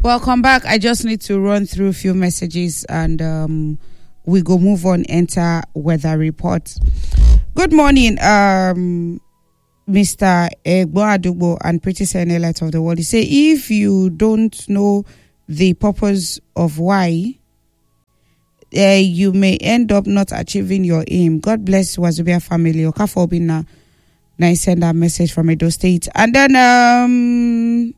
Welcome back. I just need to run through a few messages and we go move on, enter weather report. Good morning, Mr. Egbo Adugbo and Pretty Sene Light of the World. He say, if you don't know the purpose of why, you may end up not achieving your aim. God bless Wazubia family. Okafo Obina. Now send that message from Edo State. And then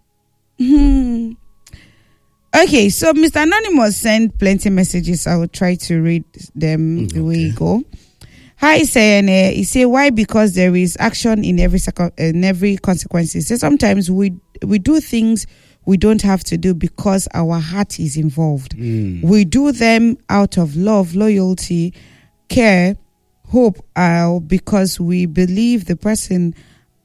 okay, so Mr. Anonymous sent plenty messages. I will try to read them the way you go. Hi, Sayane. He say, why? Because there is action in every consequence. He say, sometimes we do things we don't have to do because our heart is involved. We do them out of love, loyalty, care, hope, because we believe the person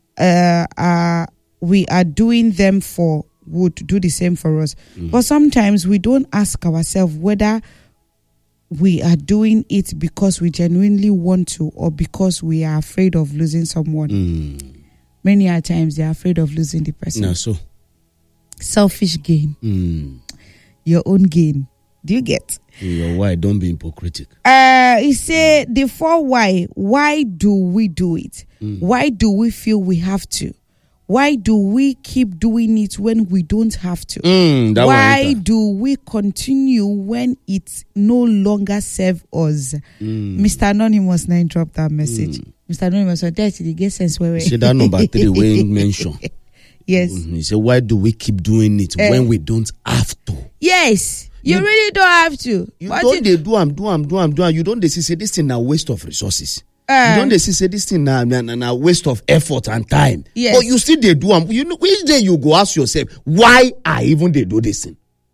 we are doing them for would do the same for us. But sometimes we don't ask ourselves whether we are doing it because we genuinely want to or because we are afraid of losing someone. Many a times they are afraid of losing the person. No, so selfish gain. Your own gain. Do you get? Your why? Don't be hypocritical. He said the four why. Why do we do it? Why do we feel we have to? Why do we keep doing it when we don't have to? Why do we continue when it no longer serves us? Mr. Anonymous now dropped that message. Mr. Anonymous, so that's the get sense where see that number 3 we mention. Yes. He said, why do we keep doing it when we don't have to? Yes. You really don't have to. You don't they do. You don't they say this thing a waste of resources. You don't they say this thing a waste of effort and time. Yes. But you still they do. You know, which day you go ask yourself, why I even they do this thing?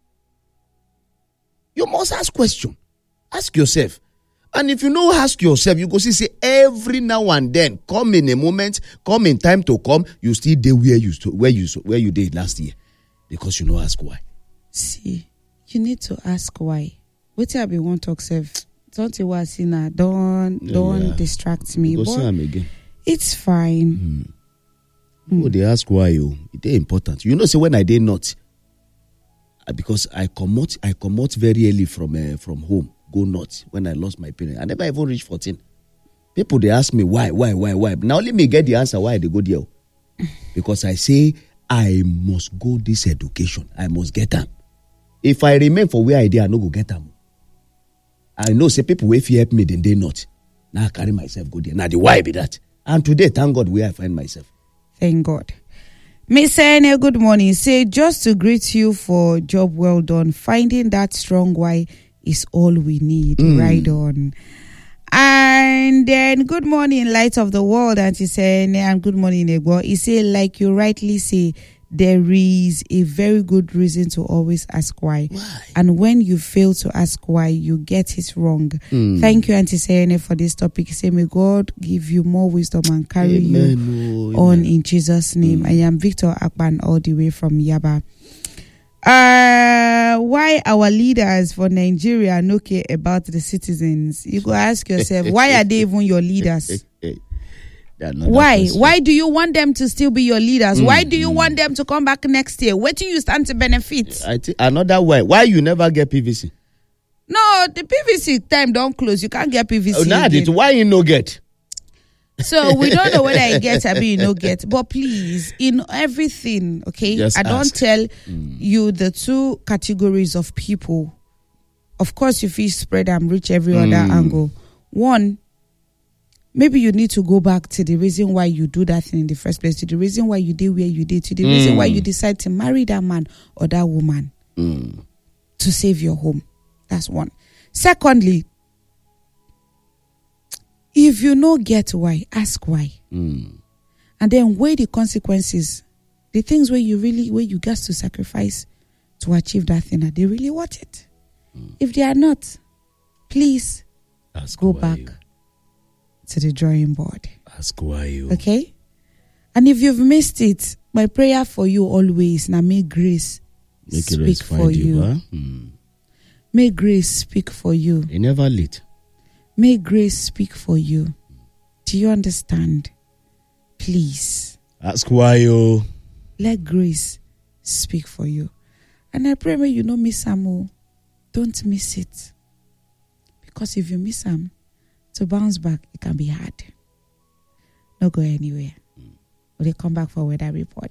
You must ask question. Ask yourself. And if you know, ask yourself, you go see every now and then, come in a moment, come in time to come, you still there where you did last year. Because you know ask why. See, you need to ask why. What I be want to talk self. Don't you want to now? Don't distract me. Go see him again. It's fine. Oh, they ask why you. It is important. You know, say when I did not, because I come out very early from home. Go nuts when I lost my parents. I never even reached 14. People they ask me why. Now let me get the answer why they go there. Because I say I must go this education. I must get them. If I remain for where I did, I no go get them. I know say people if you help me, then they not. Now I carry myself go there. Now the why be that. And today, thank God where I find myself. Thank God. Miss Ene, good morning. Say just to greet you for job well done. Finding that strong why is all we need. Right on. And then good morning, Light of the World, Auntie Sene, and good morning, Egbo. He say, like you rightly say, there is a very good reason to always ask why. And when you fail to ask why, you get it wrong. Thank you, Auntie Sene, for this topic. Say, may God give you more wisdom and carry you on in Jesus' name. I am Victor Akpan, all the way from Yaba. Why our leaders for Nigeria no care about the citizens? You go ask yourself, why are they even your leaders? Why? Why do you want them to still be your leaders? Why do you want them to come back next year? Where do you stand to benefit? I think another why. Why you never get PVC? No, the PVC time don't close. You can't get PVC. Why you no get? So we don't know whether I get or you no get. But please, in everything, okay? Just I don't ask. tell you the two categories of people. Of course, if you spread and reach every other angle. One, maybe you need to go back to the reason why you do that thing in the first place, to the reason why you did where you did, to the reason why you decide to marry that man or that woman to save your home. That's one. Secondly, if you no get why, ask why. And then weigh the consequences. The things where you got to sacrifice to achieve that thing, are they really worth it? If they are not, please go back to the drawing board. Ask why you. Okay? And if you've missed it, my prayer for you always, now may grace speak for you. Huh? May grace speak for you. It never late. May grace speak for you. Do you understand? Please. Ask why you. Let grace speak for you. And I pray may you no miss am. Don't miss it. Because if you miss am, to bounce back, it can be hard. No go anywhere. Will they come back for weather report?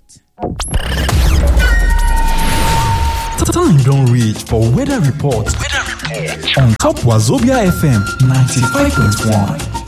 Time don't reach for weather report. On Top Wazobia FM 95.1.